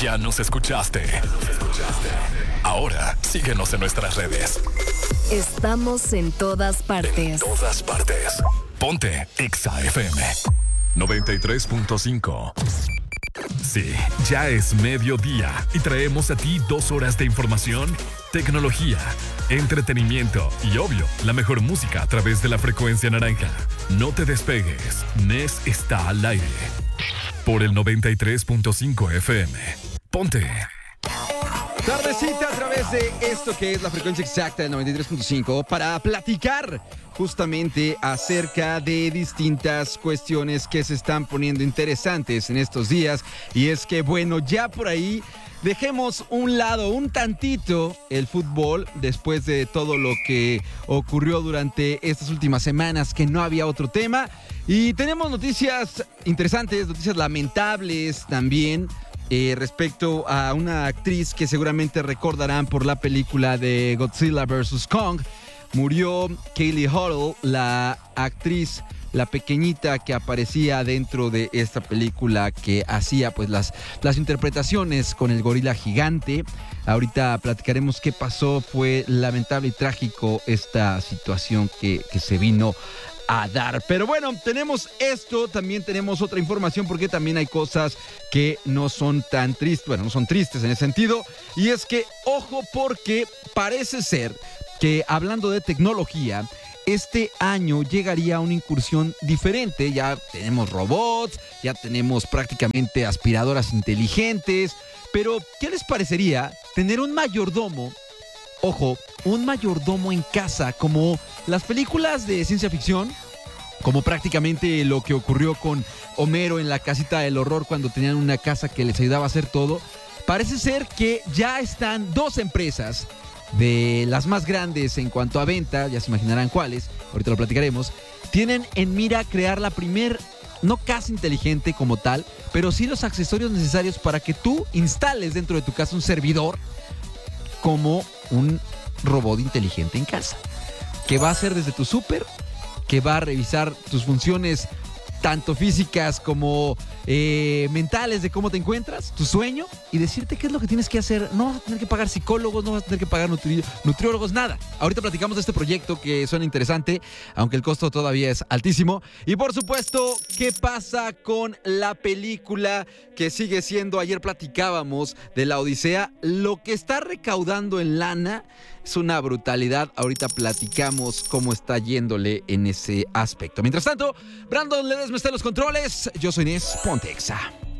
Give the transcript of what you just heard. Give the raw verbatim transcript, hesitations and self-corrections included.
Ya nos escuchaste. Ahora síguenos en nuestras redes. Estamos en todas partes. En todas partes. Ponte Exa F M noventa y tres punto cinco. Sí, ya es mediodía y traemos a ti dos horas de información, tecnología, entretenimiento y, obvio, la mejor música a través de la frecuencia naranja. No te despegues, Nes está al aire. Por el noventa y tres punto cinco F M. Ponte. Tardecita a través de esto que es la frecuencia exacta del noventa y tres punto cinco para platicar justamente acerca de distintas cuestiones que se están poniendo interesantes en estos días. Y es que, bueno, ya por ahí dejemos un lado un tantito el fútbol después de todo lo que ocurrió durante estas últimas semanas, que no había otro tema. Y tenemos noticias interesantes, noticias lamentables también. Eh, respecto a una actriz que seguramente recordarán por la película de Godzilla versus. Kong. Murió Kaylee Huddle, la actriz, la pequeñita que aparecía dentro de esta película, que hacía pues las, las interpretaciones con el gorila gigante. Ahorita platicaremos qué pasó. Fue lamentable y trágico esta situación que, que se vino a dar. Pero bueno, tenemos esto, también tenemos otra información, porque también hay cosas que no son tan tristes, bueno, no son tristes en ese sentido, y es que, ojo, porque parece ser que, hablando de tecnología, este año llegaría una incursión diferente. Ya tenemos robots, ya tenemos prácticamente aspiradoras inteligentes, pero ¿qué les parecería tener un mayordomo? Ojo, un mayordomo en casa, como las películas de ciencia ficción, como prácticamente lo que ocurrió con Homero en la casita del horror, cuando tenían una casa que les ayudaba a hacer todo. Parece ser que ya están dos empresas, de las más grandes en cuanto a venta, ya se imaginarán cuáles, ahorita lo platicaremos, tienen en mira crear la primer, no casa inteligente como tal, pero sí los accesorios necesarios para que tú instales dentro de tu casa un servidor como un robot inteligente en casa, que va a hacer desde tu súper, que va a revisar tus funciones tanto físicas como eh, mentales, de cómo te encuentras, tu sueño, y decirte qué es lo que tienes que hacer. No vas a tener que pagar psicólogos, no vas a tener que pagar nutri- nutriólogos, nada. Ahorita platicamos de este proyecto que suena interesante, aunque el costo todavía es altísimo. Y por supuesto, ¿qué pasa con la película que sigue siendo? Ayer platicábamos de la Odisea. Lo que está recaudando en lana es una brutalidad. Ahorita platicamos cómo está yéndole en ese aspecto. Mientras tanto, Brandon Ledesma está en los controles. Yo soy Nes, ponte Exa.